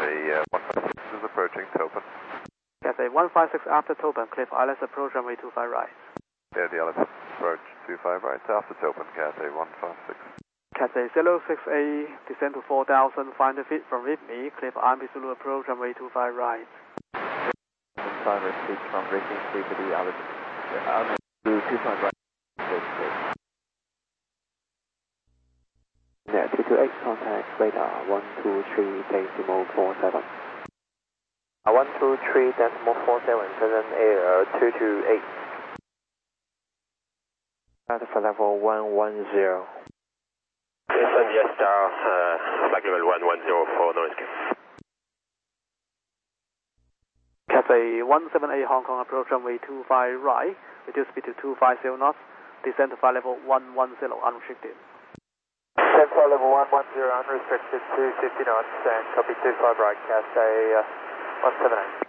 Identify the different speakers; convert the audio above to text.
Speaker 1: Cathay 156 is approaching Topin.
Speaker 2: Cathay 156 after Topin, Cliff Islands approach runway 25 right.
Speaker 1: Yeah, the Islands approach 25 right after Topin, Cathay 156.
Speaker 2: Cathay 06A, descend to 4,500 feet from Whitney, Cliff Island Zulu approach runway 25 right.
Speaker 3: 5 speed from racing speed to the Islands. 25 right.
Speaker 4: Yeah, 228, contact radar 123.47. 123.47, present air 228. For level 110.
Speaker 5: Yes, star, flight level 110 for noise cap.
Speaker 2: Cathay 178 Hong Kong approach runway 25 right, reduce speed to 250 knots, descend to flight level 110 unrestricted.
Speaker 4: Descend flight level 110 unrestricted 250 knots and copy 25 right, Cathay 178.